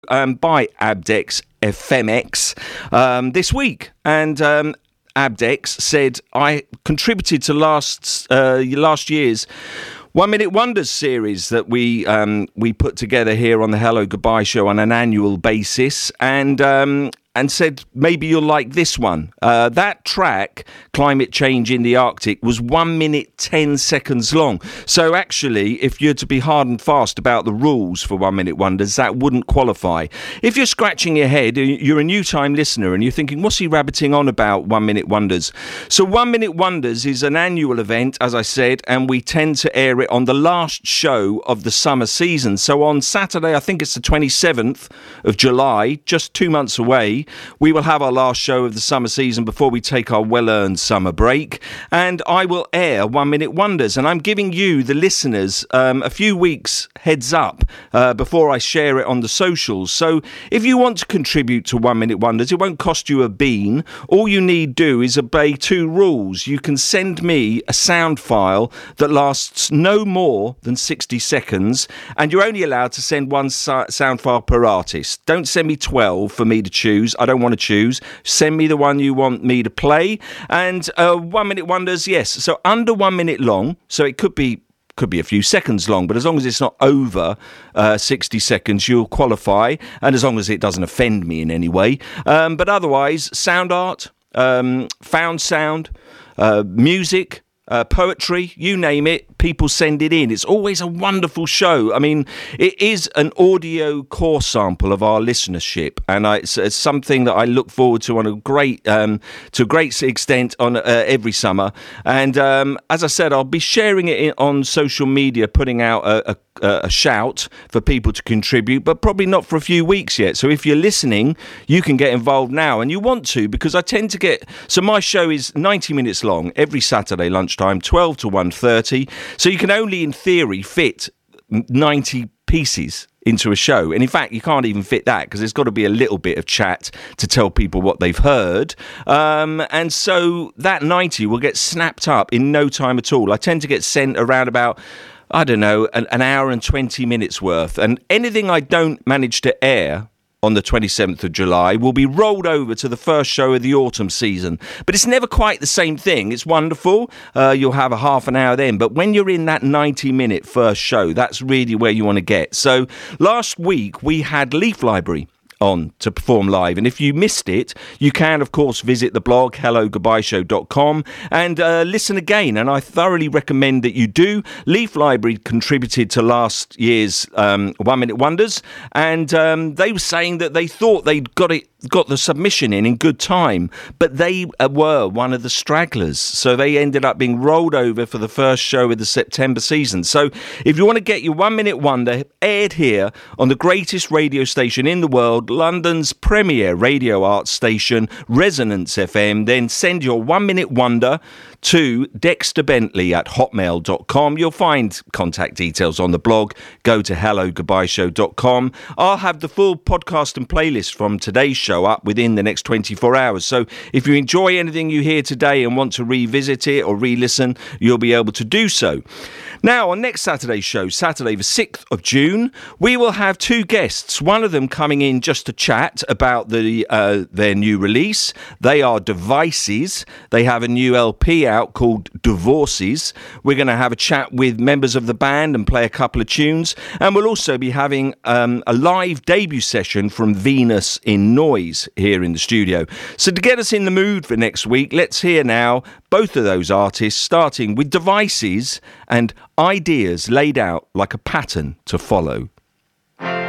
by Abdex FMX this week, and Abdex said I contributed to last year's 1 Minute Wonders series that we put together here on the Hello Goodbye show on an annual basis, and said maybe you'll like this one. That track, Climate Change in the Arctic, was 1 minute 10 seconds long. So actually, if you're to be hard and fast about the rules for 1 Minute Wonders, that wouldn't qualify. If you're scratching your head, you're a new time listener and you're thinking, what's he rabbiting on about 1 Minute Wonders? So 1 Minute Wonders is an annual event, as I said, and we tend to air it on the last show of the summer season. So on Saturday, I think it's the 27th of July, just 2 months away, we will have our last show of the summer season before we take our well-earned summer break, and I will air 1 Minute Wonders, and I'm giving you, the listeners, a few weeks heads up before I share it on the socials. So if you want to contribute to 1 Minute Wonders, it won't cost you a bean. All you need do is obey two rules. You can send me a sound file that lasts no more than 60 seconds, and you're only allowed to send one sound file per artist. Don't send me 12 for me to choose. I don't want to choose. Send me the one you want me to play. And 1 Minute Wonders, yes, so under 1 minute long, so it could be a few seconds long, but as long as it's not over 60 seconds, you'll qualify, and as long as it doesn't offend me in any way. But otherwise, sound art, found sound, music, poetry, you name it, people send it in. It's always a wonderful show. I mean, it is an audio core sample of our listenership, and it's something that I look forward to on a great extent on every summer. And as I said, I'll be sharing it on social media, putting out a shout for people to contribute, but probably not for a few weeks yet. So if you're listening, you can get involved now, and you want to, because I tend to get... So my show is 90 minutes long every Saturday lunchtime, 12 to 1:30. So you can only, in theory, fit 90 pieces into a show. And in fact, you can't even fit that, because there's got to be a little bit of chat to tell people what they've heard. And so that 90 will get snapped up in no time at all. I tend to get sent around about, I don't know, an hour and 20 minutes worth. And anything I don't manage to air on the 27th of July will be rolled over to the first show of the autumn season. But it's never quite the same thing. It's wonderful. You'll have a half an hour then. But when you're in that 90-minute first show, that's really where you want to get. So last week, we had Leaf Library on to perform live, and if you missed it, you can of course visit the blog hellogoodbyeshow.com and listen again, and I thoroughly recommend that you do. Leaf Library contributed to last year's 1 Minute Wonders, and they were saying that they thought they'd got the submission in good time, but they were one of the stragglers, so they ended up being rolled over for the first show of the September season. So if you want to get your 1 Minute Wonder aired here on the greatest radio station in the world, London's premier radio arts station, Resonance FM, then send your 1 Minute Wonder to Dexter Bentley at hotmail.com. You'll find contact details on the blog. Go to hellogoodbyeshow.com. I'll have the full podcast and playlist from today's show up within the next 24 hours. So if you enjoy anything you hear today and want to revisit it or re-listen, you'll be able to do so. Now, on next Saturday's show, Saturday the 6th of June, we will have two guests. One of them coming in just to chat about their new release. They are Devices. They have a new LP out called Divorces. We're going to have a chat with members of the band and play a couple of tunes. And we'll also be having a live debut session from Venus in Noise here in the studio. So to get us in the mood for next week, let's hear now both of those artists, starting with Devices and Ideas Laid Out Like a Pattern to Follow.